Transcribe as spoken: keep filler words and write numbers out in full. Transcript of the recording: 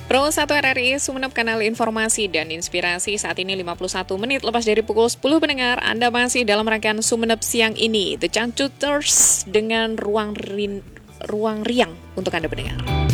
Pro satu R R I Sumeneb, kanal informasi dan inspirasi. Saat ini lima puluh satu menit lepas dari pukul sepuluh, pendengar. Anda masih dalam rangkaian Sumeneb siang ini, The Changcuters dengan ruang rin, ruang riang untuk Anda pendengar.